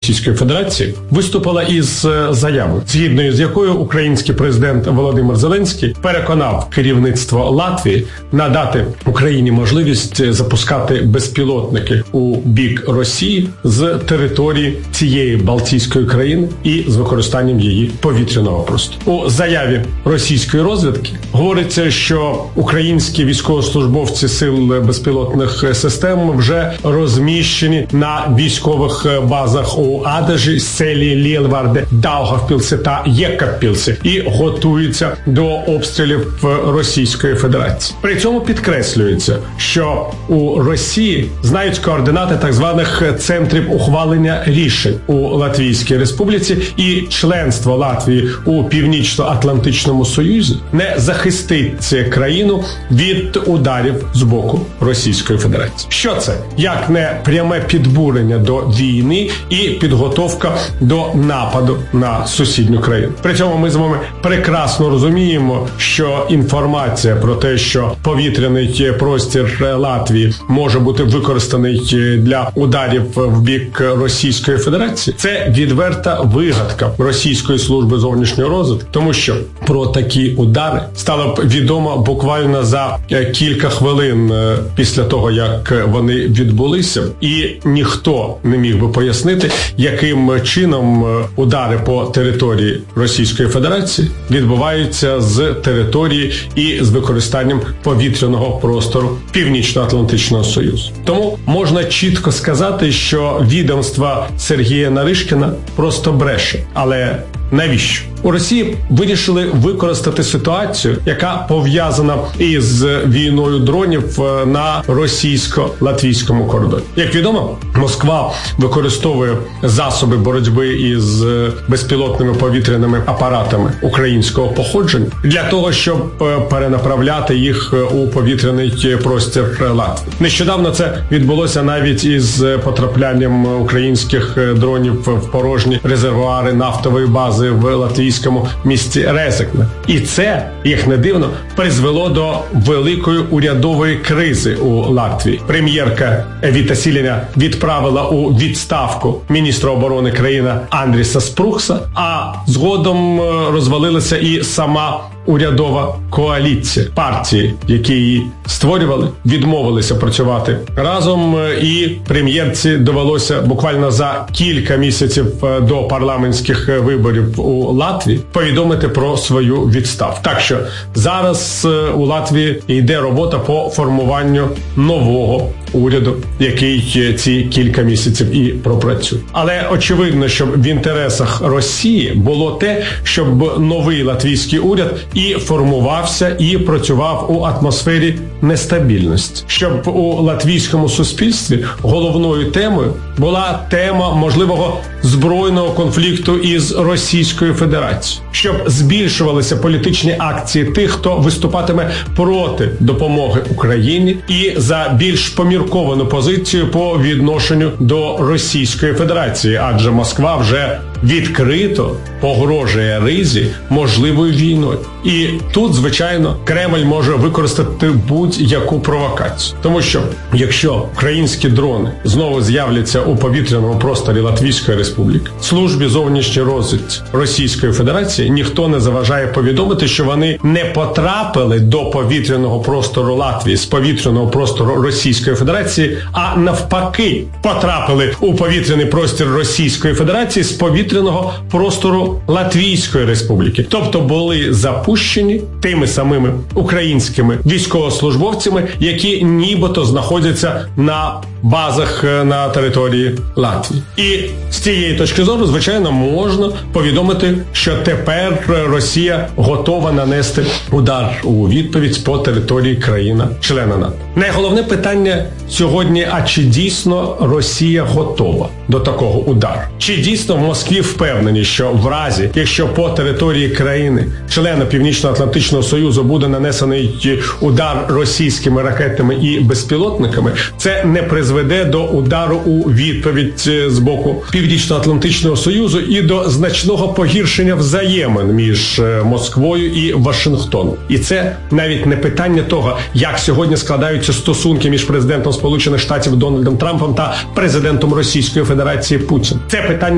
Російської Федерації виступила із заявою, згідно з якою український президент Володимир Зеленський переконав керівництво Латвії надати Україні можливість запускати безпілотники у бік Росії з території цієї Балтійської країни і з використанням її повітряного простору. У заяві російської розвідки говориться, що українські військовослужбовці сил безпілотних систем вже розміщені на військових базах у Адажі, Селі, Лєлварде, Даугавпілсі та Єкаппілсі і готуються до обстрілів Російської Федерації. При цьому підкреслюється, що у Росії знають координати так званих центрів ухвалення рішень у Латвійській Республіці, і членство Латвії у Північно-Атлантичному Союзі не захистить країну від ударів з боку Російської Федерації. Що це? Як не пряме підбурення до війни і підготовка до нападу на сусідню країну. При цьому ми з вами прекрасно розуміємо, що інформація про те, що повітряний простір Латвії може бути використаний для ударів в бік Російської Федерації, це відверта вигадка Російської служби зовнішньої розвідки, тому що про такі удари стало б відомо буквально за кілька хвилин після того, як вони відбулися, і ніхто не міг би пояснити, яким чином удари по території Російської Федерації відбуваються з території і з використанням повітряного простору Північно-Атлантичного Союзу. Тому можна чітко сказати, що відомство Сергія Наришкіна просто бреше. Але навіщо? У Росії вирішили використати ситуацію, яка пов'язана із війною дронів на російсько-латвійському кордоні. Як відомо, Москва використовує засоби боротьби із безпілотними повітряними апаратами українського походження для того, щоб перенаправляти їх у повітряний простір Латвії. Нещодавно це відбулося навіть із потраплянням українських дронів в порожні резервуари нафтової бази в Латвії місті Резекне. І це, як не дивно, призвело до великої урядової кризи у Латвії. Прем'єрка Віта Сіліня відправила у відставку міністра оборони країни Андріса Спрухса, а згодом розвалилася і сама урядова коаліція. Партії, які її створювали, відмовилися працювати разом, і прем'єрці довелося буквально за кілька місяців до парламентських виборів у Латвії повідомити про свою відставку. Так що зараз у Латвії йде робота по формуванню нового уряду, який ці кілька місяців і пропрацює. Але очевидно, що в інтересах Росії було те, щоб новий латвійський уряд і формувався, і працював у атмосфері нестабільності. Щоб у латвійському суспільстві головною темою була тема можливого збройного конфлікту із Російською Федерацією. Щоб збільшувалися політичні акції тих, хто виступатиме проти допомоги Україні і за більш помірковану позицію по відношенню до Російської Федерації, адже Москва вже відкрито погрожує Ризі можливою війною. І тут, звичайно, Кремль може використати будь-яку провокацію. Тому що, якщо українські дрони знову з'являться у повітряному просторі Латвійської Республіки, службі зовнішньої розвідки Російської Федерації ніхто не заважає повідомити, що вони не потрапили до повітряного простору Латвії з повітряного простору Російської Федерації, а навпаки потрапили у повітряний простір Російської Федерації з повітряного простору Латвійської Республіки. Тобто були запущені тими самими українськими військовослужбовцями, які нібито знаходяться на базах на території Латвії. І з цієї точки зору, звичайно, можна повідомити, що тепер Росія готова нанести удар у відповідь по території країни-члена НАТО. Найголовне питання сьогодні, а чи дійсно Росія готова до такого удару? Чи дійсно в Москві впевнені, що в разі, якщо по території країни, члена Північно-Атлантичного Союзу, буде нанесений удар російськими ракетами і безпілотниками, це не призведе до удару у відповідь з боку Північно-Атлантичного Союзу і до значного погіршення взаємин між Москвою і Вашингтоном. І це навіть не питання того, як сьогодні складаються стосунки між президентом Сполучених Штатів Дональдом Трампом та президентом Російської Федерації Путіним. Це питання